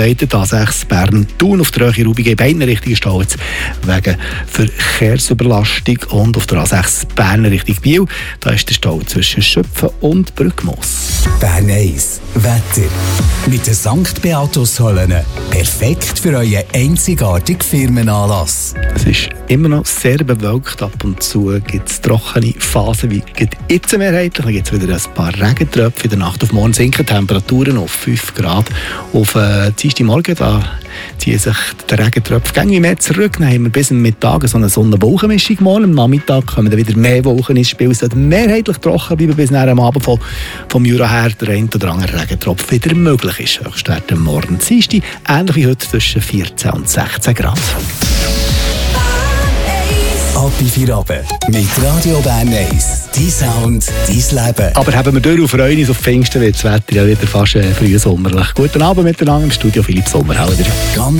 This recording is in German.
begleitet. A6 Bern-Thun auf der Höhe Rubigen in beiden Richtungen Stau jetzt wegen Verkehrsüberlastung. Und auf der A6 Bern Richtung Biel, da ist der Stau zwischen Schöpfen und Brückmoos. Bern 1 Wetter. Mit der St. Beatus Hallen. Perfekt für euren einzigartigen Firmenanlass. Es ist immer noch sehr bewölkt. Ab und zu gibt es trockene Phasen, wie jetzt mehrheitlich. Dann gibt es wieder ein paar Regentröpfe. In der Nacht auf morgen sinken Temperaturen auf 5 Grad. Auf Dienstagmorgen da ziehen sich die Regentröpfe gängig mehr zurück. Dann haben wir bis am Mittag so eine Sonne-Wolken-Mischung. Morgen am Nachmittag kommen dann wieder mehr Wolken ins Spiel. Es wird mehrheitlich trocken bleiben, bis nach am Abend vom Jura her der ein oder andere Regentropf wieder möglich ist. Höchstwerte am Morgen Dienstag, ähnlich wie heute zwischen 14 und 16 Grad. Ab in Feierabend mit Radio Bern 1. Dein Sound, dein Leben. Aber haben wir durch und freuen uns auf Pfingsten, wird das Wetter ja wieder fast früh sommerlich. Guten Abend miteinander im Studio Philipp Sommerhauser.